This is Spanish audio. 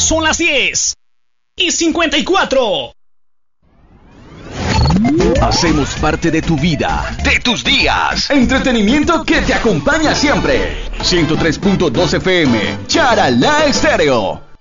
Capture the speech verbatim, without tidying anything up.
Son las diez y cincuenta y cuatro. Hacemos parte de tu vida, de tus días. Entretenimiento que te acompaña siempre. ciento tres punto dos F M, Charalá Estéreo.